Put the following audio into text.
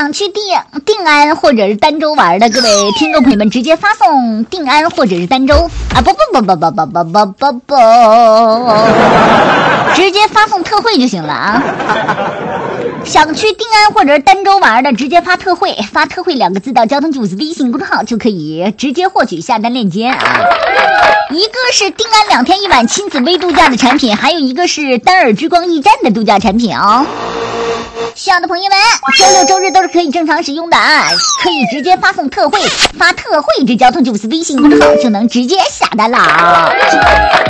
想去定安或者是儋州玩的各位听众朋友们，直接发送定安或者是儋州啊，不，直接发送特惠就行了啊。想去定安或者是儋州玩的，直接发特惠2个字到交通主子微信公众号就可以直接获取下单链接啊。一个是定安2天1晚亲子微度假的产品，还有一个是丹尔之光驿站的度假产品哦。需要的朋友们，周六周日都是可以正常使用的啊，可以直接发送特惠，发特惠至交通主子微信公众号就能直接下单啦。